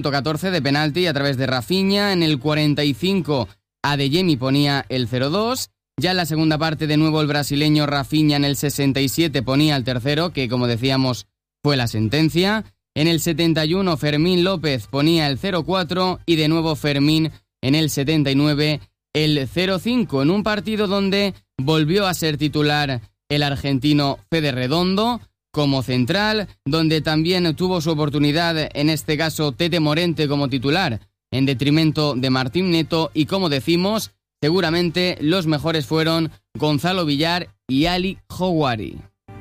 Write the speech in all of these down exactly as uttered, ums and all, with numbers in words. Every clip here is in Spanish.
catorce de penalti a través de Rafinha. En el cuarenta y cinco Adeyemi ponía el cero dos. Ya en la segunda parte de nuevo el brasileño Rafinha en el sesenta y siete ponía el tercero, que como decíamos fue la sentencia. En el setenta y uno Fermín López ponía el cero cuatro y de nuevo Fermín en el setenta y nueve el cero cinco, en un partido donde volvió a ser titular el argentino Fede Redondo como central, donde también tuvo su oportunidad, en este caso Tete Morente como titular, en detrimento de Martín Neto, y como decimos, seguramente los mejores fueron Gonzalo Villar y Ali Houari.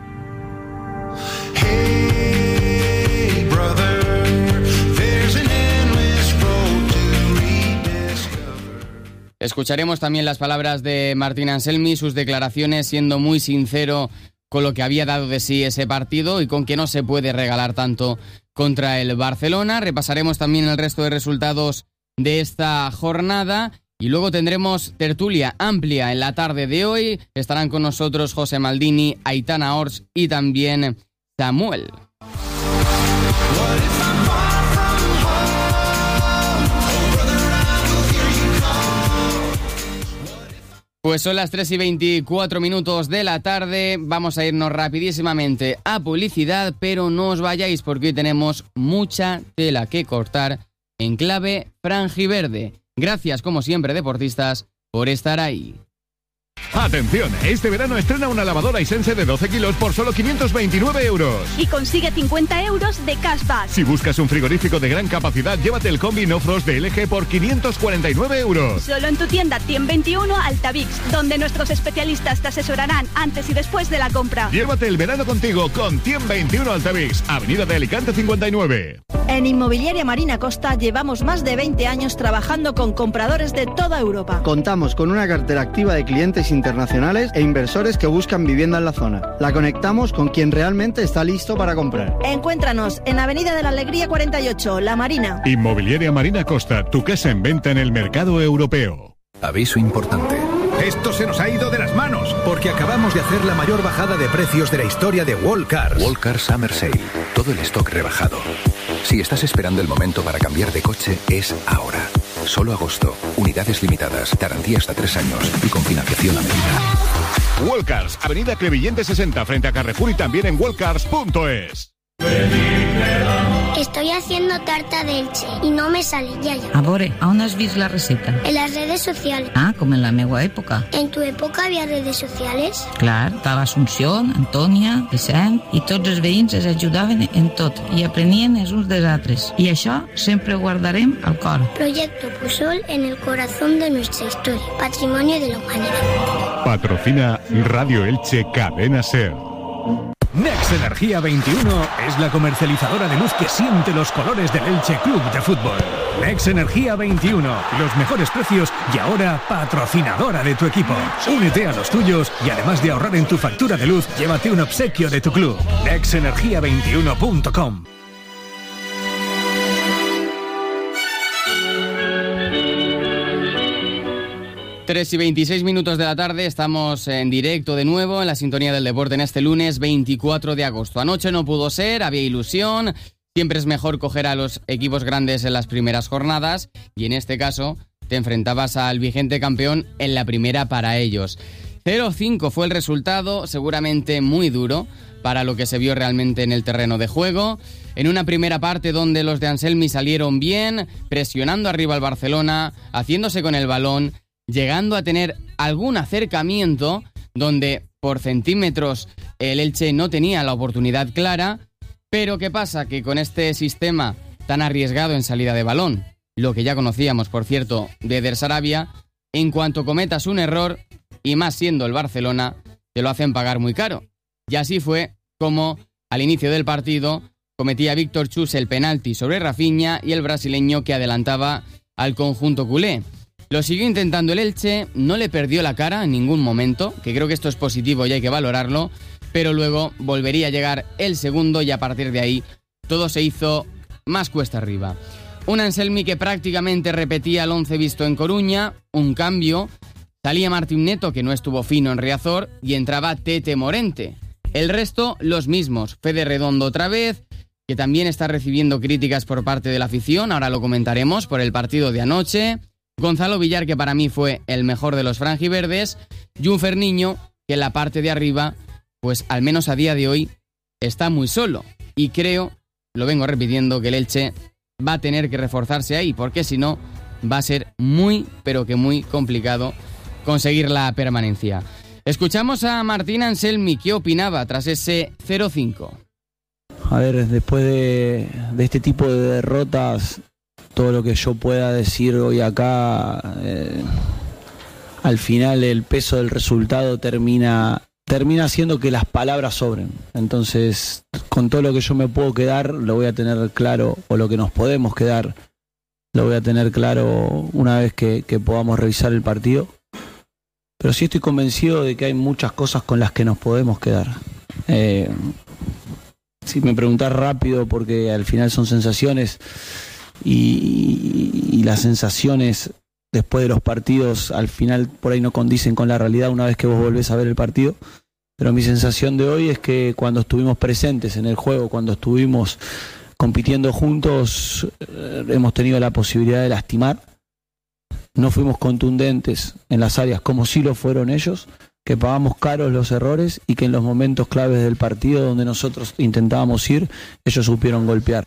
Hey, brother, there's an endless road to rediscover. Escucharemos también las palabras de Martín Anselmi, sus declaraciones, siendo muy sincero con lo que había dado de sí ese partido y con que no se puede regalar tanto contra el Barcelona. Repasaremos también el resto de resultados de esta jornada y luego tendremos tertulia amplia en la tarde de hoy. Estarán con nosotros José Maldini, Aitana Ors y también Samuel. Pues son las tres y veinticuatro minutos de la tarde, vamos a irnos rapidísimamente a publicidad, pero no os vayáis porque hoy tenemos mucha tela que cortar en clave franjiverde. Gracias, como siempre, deportistas, por estar ahí. Atención, este verano estrena una lavadora Hisense de doce kilos por solo quinientos veintinueve euros. Y consigue cincuenta euros de cashback. Si buscas un frigorífico de gran capacidad, llévate el combi No Frost de L G por quinientos cuarenta y nueve euros. Solo en tu tienda Tiem veintiuno Altavix, donde nuestros especialistas te asesorarán antes y después de la compra. Llévate el verano contigo con Tiem veintiuno Altavix, Avenida de Alicante cincuenta y nueve. En Inmobiliaria Marina Costa llevamos más de veinte años trabajando con compradores de toda Europa. Contamos con una cartera activa de clientes internacionales e inversores que buscan vivienda en la zona. La conectamos con quien realmente está listo para comprar. Encuéntranos en Avenida de la Alegría cuarenta y ocho, La Marina. Inmobiliaria Marina Costa, tu casa en venta en el mercado europeo. Aviso importante. Esto se nos ha ido de las manos, porque acabamos de hacer la mayor bajada de precios de la historia de Wallcars. Wallcars Summer Sale. Todo el stock rebajado. Si estás esperando el momento para cambiar de coche, es ahora. Solo agosto. Unidades limitadas. Garantía hasta tres años. Y con financiación a medida. Wallcars, Avenida Crevillente sesenta, frente a Carrefour y también en wallcars punto es. Estoy haciendo tarta de Elche y no me sale, ya ya. A veure, on has vist la receta? En las redes sociales. Ah, com en la meua època. ¿En tu época había redes sociales? Clar, estava Assumpció, Antònia, Vicent, i tots els veïns es ajudaven en tot i aprenien els uns dels altres. I això sempre ho guardarem al cor. Proyecto Pusol en el corazón de nuestra historia. Patrimonio de la humanidad. Patrocina Radio Elche Cadena Ser. Nex Energía veintiuno es la comercializadora de luz que siente los colores del Elche Club de Fútbol. Nex Energía veintiuno, los mejores precios y ahora patrocinadora de tu equipo. Únete a los tuyos y además de ahorrar en tu factura de luz, llévate un obsequio de tu club. nex energía veintiuno punto com. tres y veintiséis minutos de la tarde, estamos en directo de nuevo en la sintonía del deporte en este lunes veinticuatro de agosto. Anoche no pudo ser, había ilusión, siempre es mejor coger a los equipos grandes en las primeras jornadas y en este caso te enfrentabas al vigente campeón en la primera para ellos. cero cinco fue el resultado, seguramente muy duro para lo que se vio realmente en el terreno de juego. En una primera parte donde los de Anselmi salieron bien, presionando arriba al Barcelona, haciéndose con el balón, llegando a tener algún acercamiento donde por centímetros el Elche no tenía la oportunidad clara, pero ¿qué pasa? Que con este sistema tan arriesgado en salida de balón, lo que ya conocíamos, por cierto, de Eder Sarabia, en cuanto cometas un error, y más siendo el Barcelona, te lo hacen pagar muy caro. Y así fue como al inicio del partido cometía Víctor Chus el penalti sobre Rafinha y el brasileño que adelantaba al conjunto culé. Lo siguió intentando el Elche, no le perdió la cara en ningún momento, que creo que esto es positivo y hay que valorarlo, pero luego volvería a llegar el segundo y a partir de ahí todo se hizo más cuesta arriba. Un Anselmi que prácticamente repetía el once visto en Coruña, un cambio, salía Martín Neto que no estuvo fino en Riazor y entraba Tete Morente. El resto los mismos, Fede Redondo otra vez, que también está recibiendo críticas por parte de la afición, ahora lo comentaremos, por el partido de anoche. Gonzalo Villar, que para mí fue el mejor de los franjiverdes. Y un Ferniño, que en la parte de arriba, pues al menos a día de hoy, está muy solo. Y creo, lo vengo repitiendo, que el Elche va a tener que reforzarse ahí, porque si no, va a ser muy, pero que muy complicado conseguir la permanencia. Escuchamos a Martín Anselmi, ¿qué opinaba tras ese cero cinco? A ver, después de, de este tipo de derrotas, todo lo que yo pueda decir hoy acá, eh, al final el peso del resultado termina, termina haciendo que las palabras sobren. Entonces, con todo lo que yo me puedo quedar, lo voy a tener claro, o lo que nos podemos quedar, lo voy a tener claro una vez que, que podamos revisar el partido. Pero sí estoy convencido de que hay muchas cosas con las que nos podemos quedar. Eh, si me preguntás rápido, porque al final son sensaciones, y, y, y las sensaciones después de los partidos al final por ahí no condicen con la realidad una vez que vos volvés a ver el partido. Pero mi sensación de hoy es que cuando estuvimos presentes en el juego, cuando estuvimos compitiendo juntos, eh, hemos tenido la posibilidad de lastimar. No fuimos contundentes en las áreas como sí lo fueron ellos, que pagamos caros los errores y que en los momentos claves del partido donde nosotros intentábamos ir, ellos supieron golpear.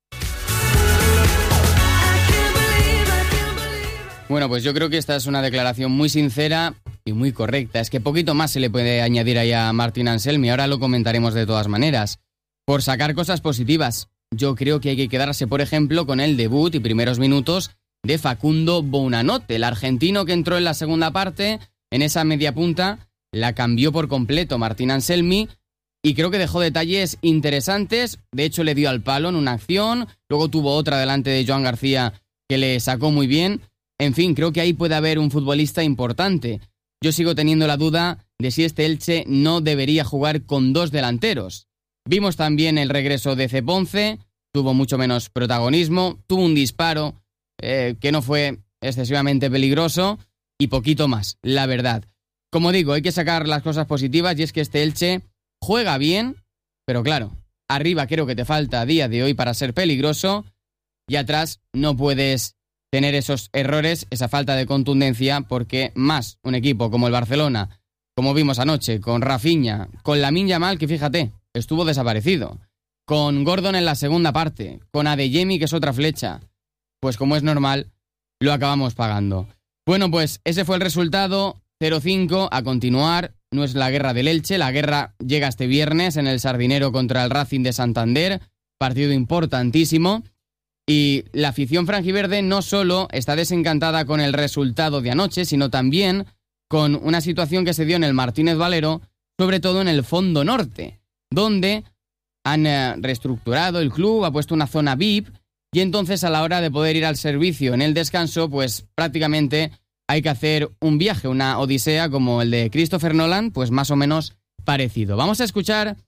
Bueno, pues yo creo que esta es una declaración muy sincera y muy correcta. Es que poquito más se le puede añadir ahí a Martín Anselmi, ahora lo comentaremos de todas maneras. Por sacar cosas positivas, yo creo que hay que quedarse, por ejemplo, con el debut y primeros minutos de Facundo Bounanote, el argentino que entró en la segunda parte, en esa media punta, la cambió por completo Martín Anselmi y creo que dejó detalles interesantes. De hecho, le dio al palo en una acción, luego tuvo otra delante de Joan García que le sacó muy bien. En fin, creo que ahí puede haber un futbolista importante. Yo sigo teniendo la duda de si este Elche no debería jugar con dos delanteros. Vimos también el regreso de Ceponce, tuvo mucho menos protagonismo, tuvo un disparo eh, que no fue excesivamente peligroso y poquito más, la verdad. Como digo, hay que sacar las cosas positivas y es que este Elche juega bien, pero claro, arriba creo que te falta a día de hoy para ser peligroso y atrás no puedes tener esos errores, esa falta de contundencia, porque más un equipo como el Barcelona, como vimos anoche, con Rafinha, con Lamine Yamal, que fíjate, estuvo desaparecido, con Gordon en la segunda parte, con Adeyemi, que es otra flecha, pues como es normal, lo acabamos pagando. Bueno, pues ese fue el resultado, cero cinco, a continuar, no es la guerra del Elche, la guerra llega este viernes en el Sardinero contra el Racing de Santander, partido importantísimo. Y la afición franjiverde no solo está desencantada con el resultado de anoche, sino también con una situación que se dio en el Martínez Valero, sobre todo en el fondo norte, donde han eh, reestructurado el club, ha puesto una zona V I P, y entonces a la hora de poder ir al servicio en el descanso, pues prácticamente hay que hacer un viaje, una odisea como el de Christopher Nolan, pues más o menos parecido. Vamos a escuchar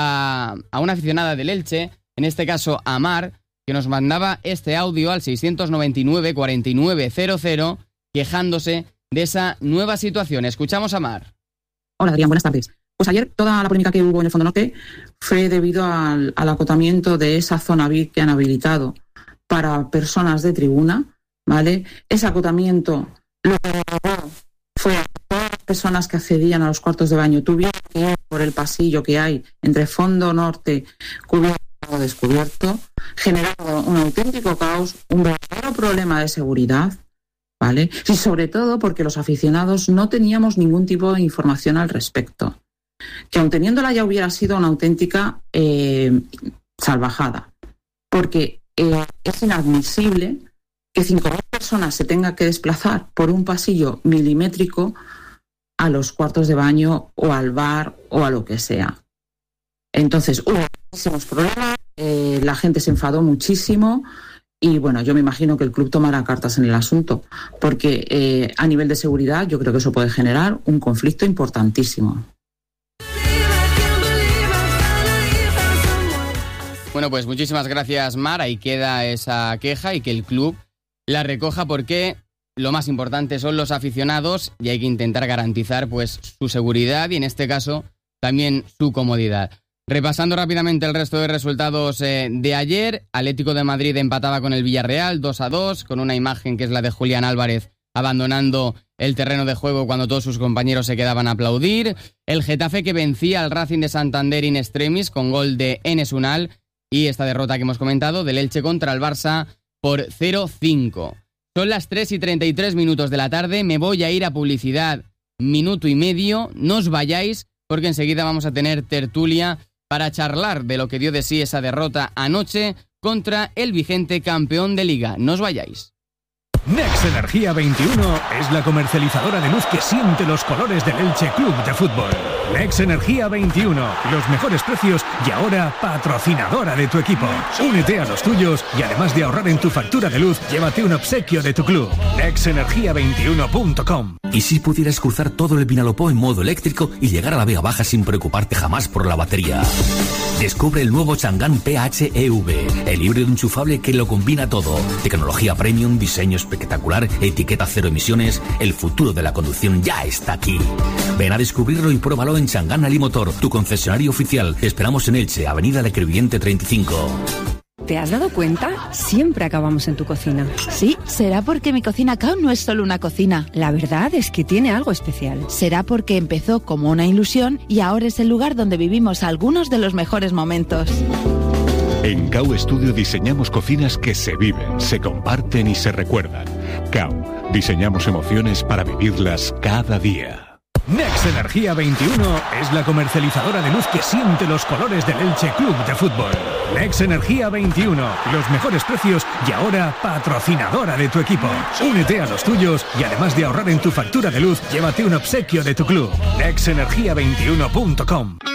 a, a una aficionada del Elche, en este caso a Mar, que nos mandaba este audio al seiscientos noventa y nueve cuarenta y nueve cero cero, quejándose de esa nueva situación. Escuchamos a Mar. Hola Adrián, buenas tardes. Pues ayer toda la polémica que hubo en el Fondo Norte fue debido al, al acotamiento de esa zona V I P que han habilitado para personas de tribuna, ¿vale? Ese acotamiento lo que fue a todas las personas que accedían a los cuartos de baño tuvieron que ir por el pasillo que hay entre Fondo Norte, cubierto o descubierto, generando un auténtico caos, un verdadero problema de seguridad, ¿vale? Y sobre todo porque los aficionados no teníamos ningún tipo de información al respecto. Que aun teniéndola ya hubiera sido una auténtica eh, salvajada. Porque eh, es inadmisible que cinco mil personas se tengan que desplazar por un pasillo milimétrico a los cuartos de baño o al bar o a lo que sea. Entonces hubo muchísimos problemas, eh, la gente se enfadó muchísimo y bueno, yo me imagino que el club tomará cartas en el asunto porque eh, a nivel de seguridad yo creo que eso puede generar un conflicto importantísimo. Bueno, pues muchísimas gracias, Mar. Ahí queda esa queja y que el club la recoja porque lo más importante son los aficionados y hay que intentar garantizar pues su seguridad y en este caso también su comodidad. Repasando rápidamente el resto de resultados eh, de ayer, Atlético de Madrid empataba con el Villarreal dos a dos, con una imagen que es la de Julián Álvarez abandonando el terreno de juego cuando todos sus compañeros se quedaban a aplaudir. El Getafe que vencía al Racing de Santander in extremis con gol de Enes Unal, y esta derrota que hemos comentado del Elche contra el Barça por cero cinco. Son las tres y treinta y tres minutos de la tarde, me voy a ir a publicidad minuto y medio, no os vayáis porque enseguida vamos a tener tertulia para charlar de lo que dio de sí esa derrota anoche contra el vigente campeón de Liga. No os vayáis. Nex Energía veintiuno es la comercializadora de luz que siente los colores del Elche Club de Fútbol. Nex Energía veintiuno, los mejores precios y ahora patrocinadora de tu equipo. Únete a los tuyos y además de ahorrar en tu factura de luz, llévate un obsequio de tu club. nex energía veintiuno punto com. ¿Y si pudieras cruzar todo el Vinalopó en modo eléctrico y llegar a la Vega Baja sin preocuparte jamás por la batería? Descubre el nuevo Chang'an P H E V, el híbrido enchufable que lo combina todo. Tecnología premium, diseño espectacular, etiqueta cero emisiones. El futuro de la conducción ya está aquí. Ven a descubrirlo y pruébalo en Chang'an Alimotor, tu concesionario oficial. Te esperamos en Elche, Avenida La Crevillente treinta y cinco. ¿Te has dado cuenta? Siempre acabamos en tu cocina. Sí, será porque mi Cocina Cao no es solo una cocina. La verdad es que tiene algo especial. Será porque empezó como una ilusión y ahora es el lugar donde vivimos algunos de los mejores momentos. En Cao Studio diseñamos cocinas que se viven, se comparten y se recuerdan. Cao, diseñamos emociones para vivirlas cada día. Nex Energía veintiuno es la comercializadora de luz que siente los colores del Elche Club de Fútbol. Nex Energía veintiuno, los mejores precios y ahora patrocinadora de tu equipo. Únete a los tuyos y además de ahorrar en tu factura de luz, llévate un obsequio de tu club. nex energía veintiuno punto com.